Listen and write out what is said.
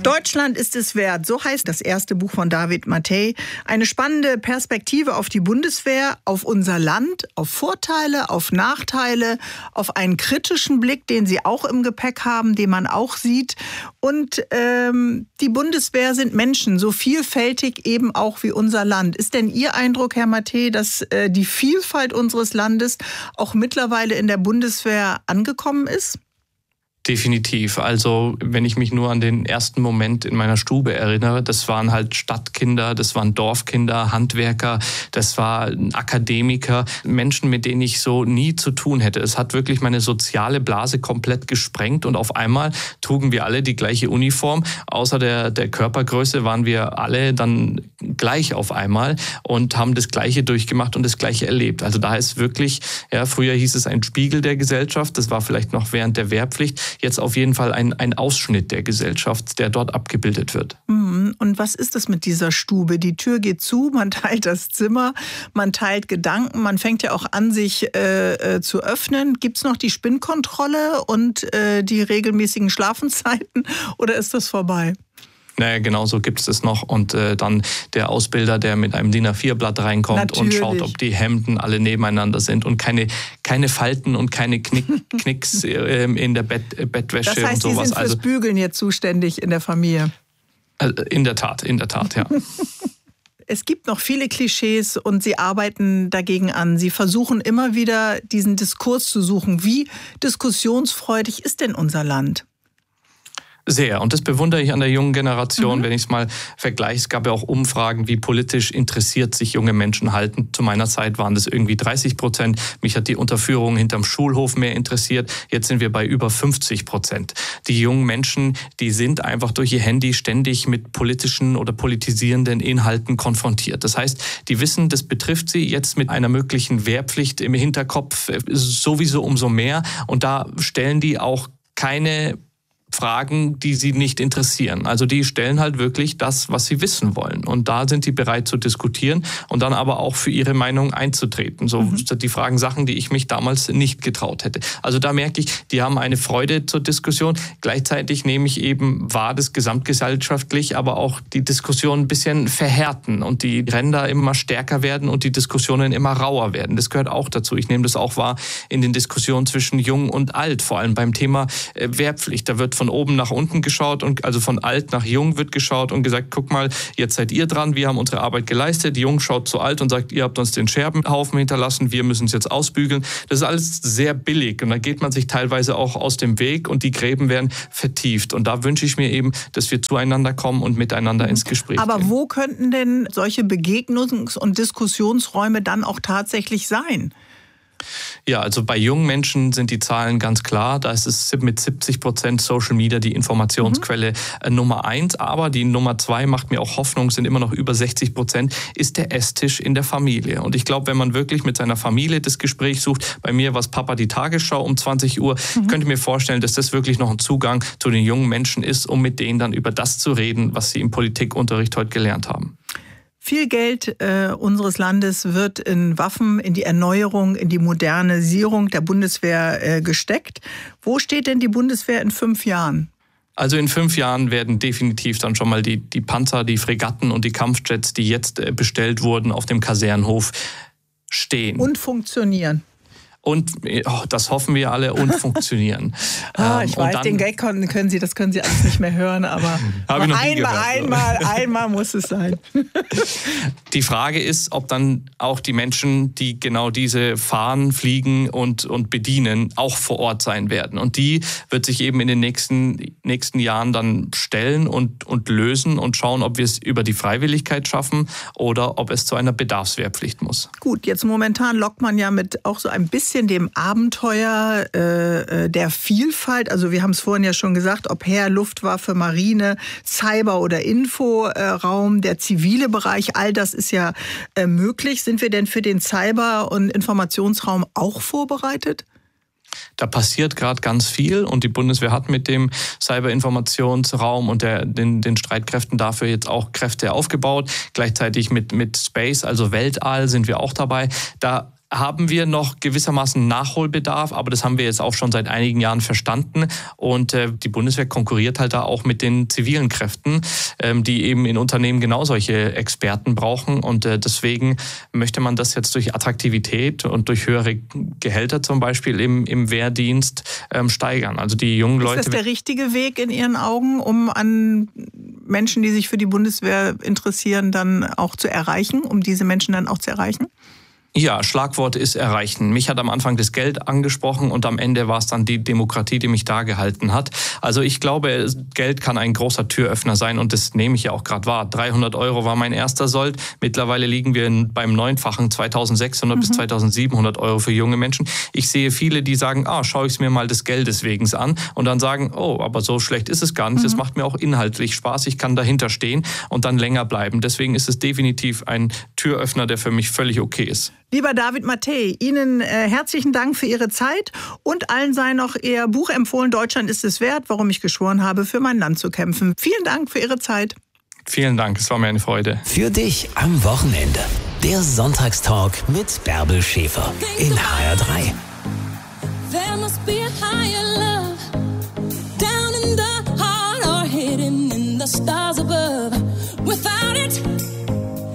Deutschland ist es wert, so heißt das erste Buch von David Mathey. Eine spannende Perspektive auf die Bundeswehr, auf unser Land, auf Vorteile, auf Nachteile, auf einen kritischen Blick, den Sie auch im Gepäck haben, den man auch sieht. Und die Bundeswehr sind Menschen, so vielfältig eben auch wie unser Land. Ist denn Ihr Eindruck, Herr Mathey, dass die Vielfalt unseres Landes auch mittlerweile in der Bundeswehr angekommen ist? Definitiv. Also wenn ich mich nur an den ersten Moment in meiner Stube erinnere, das waren halt Stadtkinder, das waren Dorfkinder, Handwerker, das waren Akademiker, Menschen, mit denen ich so nie zu tun hätte. Es hat wirklich meine soziale Blase komplett gesprengt und auf einmal trugen wir alle die gleiche Uniform. Außer der Körpergröße waren wir alle dann gleich auf einmal und haben das Gleiche durchgemacht und das Gleiche erlebt. Also da ist wirklich, ja, früher hieß es ein Spiegel der Gesellschaft, das war vielleicht noch während der Wehrpflicht. Jetzt auf jeden Fall ein Ausschnitt der Gesellschaft, der dort abgebildet wird. Und was ist das mit dieser Stube? Die Tür geht zu, man teilt das Zimmer, man teilt Gedanken, man fängt ja auch an, sich zu öffnen. Gibt es noch die Spinnkontrolle und die regelmäßigen Schlafenszeiten oder ist das vorbei? Naja, genau so gibt es das noch. Und dann der Ausbilder, der mit einem DIN A4-Blatt reinkommt. Natürlich. Und schaut, ob die Hemden alle nebeneinander sind und keine Falten und keine Knicks in der Bettwäsche das heißt, und sowas. Sie sind fürs Bügeln jetzt zuständig in der Familie? In der Tat, ja. Es gibt noch viele Klischees und Sie arbeiten dagegen an. Sie versuchen immer wieder, diesen Diskurs zu suchen. Wie diskussionsfreudig ist denn unser Land? Sehr. Und das bewundere ich an der jungen Generation, wenn ich es mal vergleiche. Es gab ja auch Umfragen, wie politisch interessiert sich junge Menschen halten. Zu meiner Zeit waren das irgendwie 30%. Mich hat die Unterführung hinterm Schulhof mehr interessiert. Jetzt sind wir bei über 50%. Die jungen Menschen, die sind einfach durch ihr Handy ständig mit politischen oder politisierenden Inhalten konfrontiert. Das heißt, die wissen, das betrifft sie jetzt mit einer möglichen Wehrpflicht im Hinterkopf sowieso umso mehr. Und da stellen die auch keine Fragen, die sie nicht interessieren. Also die stellen halt wirklich das, was sie wissen wollen. Und da sind die bereit zu diskutieren und dann aber auch für ihre Meinung einzutreten. So die fragen Sachen, die ich mich damals nicht getraut hätte. Also da merke ich, die haben eine Freude zur Diskussion. Gleichzeitig nehme ich eben wahr, das gesamtgesellschaftlich, aber auch die Diskussion ein bisschen verhärten und die Ränder immer stärker werden und die Diskussionen immer rauer werden. Das gehört auch dazu. Ich nehme das auch wahr in den Diskussionen zwischen Jung und Alt, vor allem beim Thema Wehrpflicht. Da wird von oben nach unten geschaut und also von alt nach jung wird geschaut und gesagt, guck mal, jetzt seid ihr dran, wir haben unsere Arbeit geleistet. Jung schaut zu alt und sagt, ihr habt uns den Scherbenhaufen hinterlassen, wir müssen es jetzt ausbügeln. Das ist alles sehr billig und da geht man sich teilweise auch aus dem Weg und die Gräben werden vertieft. Und da wünsche ich mir eben, dass wir zueinander kommen und miteinander ins Gespräch gehen. Aber wo könnten denn solche Begegnungs- und Diskussionsräume dann auch tatsächlich sein? Ja, also bei jungen Menschen sind die Zahlen ganz klar. Da ist es mit 70% Social Media die Informationsquelle Nummer 1. Aber die Nummer 2 macht mir auch Hoffnung, sind immer noch über 60%, ist der Esstisch in der Familie. Und ich glaube, wenn man wirklich mit seiner Familie das Gespräch sucht, bei mir war es Papa die Tagesschau um 20 Uhr, könnte ich mir vorstellen, dass das wirklich noch ein Zugang zu den jungen Menschen ist, um mit denen dann über das zu reden, was sie im Politikunterricht heute gelernt haben. Viel Geld unseres Landes wird in Waffen, in die Erneuerung, in die Modernisierung der Bundeswehr gesteckt. Wo steht denn die Bundeswehr in 5 Jahren? Also in 5 Jahren werden definitiv dann schon mal die Panzer, die Fregatten und die Kampfjets, die jetzt bestellt wurden, auf dem Kasernenhof stehen. Und funktionieren. Und das hoffen wir alle und funktionieren. Ich weiß, den Gag können Sie alles nicht mehr hören, aber einmal muss es sein. Die Frage ist, ob dann auch die Menschen, die genau diese fahren, fliegen und bedienen, auch vor Ort sein werden. Und die wird sich eben in den nächsten Jahren dann stellen und lösen und schauen, ob wir es über die Freiwilligkeit schaffen oder ob es zu einer Bedarfswehrpflicht muss. Gut, jetzt momentan lockt man ja mit auch so ein bisschen dem Abenteuer der Vielfalt. Also wir haben es vorhin ja schon gesagt, ob Heer, Luftwaffe, Marine, Cyber- oder Inforaum, der zivile Bereich, all das ist ja möglich. Sind wir denn für den Cyber- und Informationsraum auch vorbereitet? Da passiert gerade ganz viel und die Bundeswehr hat mit dem Cyber-Informationsraum und den Streitkräften dafür jetzt auch Kräfte aufgebaut. Gleichzeitig mit Space, also Weltall, sind wir auch dabei. Da haben wir noch gewissermaßen Nachholbedarf, aber das haben wir jetzt auch schon seit einigen Jahren verstanden. Und die Bundeswehr konkurriert halt da auch mit den zivilen Kräften, die eben in Unternehmen genau solche Experten brauchen. Und deswegen möchte man das jetzt durch Attraktivität und durch höhere Gehälter zum Beispiel im Wehrdienst steigern. Also die jungen Leute. Ist das der richtige Weg in Ihren Augen, um an Menschen, die sich für die Bundeswehr interessieren, dann auch zu erreichen, um diese Menschen dann auch zu erreichen? Ja, Schlagwort ist erreichen. Mich hat am Anfang das Geld angesprochen und am Ende war es dann die Demokratie, die mich da gehalten hat. Also ich glaube, Geld kann ein großer Türöffner sein und das nehme ich ja auch gerade wahr. 300 € war mein erster Sold. Mittlerweile liegen wir beim Neunfachen 2.600 bis 2.700 € für junge Menschen. Ich sehe viele, die sagen, schaue ich es mir mal des Geldes wegen an und dann sagen, aber so schlecht ist es gar nicht. Das macht mir auch inhaltlich Spaß. Ich kann dahinter stehen und dann länger bleiben. Deswegen ist es definitiv ein Türöffner, der für mich völlig okay ist. Lieber David Mathey, Ihnen herzlichen Dank für Ihre Zeit und allen sei noch Ihr Buch empfohlen, Deutschland ist es wert, warum ich geschworen habe, für mein Land zu kämpfen. Vielen Dank für Ihre Zeit. Vielen Dank, es war mir eine Freude. Für dich am Wochenende. Der Sonntagstalk mit Bärbel Schäfer in HR3. There must be a higher